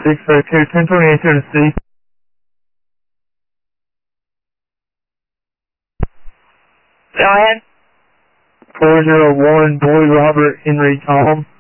602, 1028 to C. Go ahead. 401, Boy Robert Henry Tom.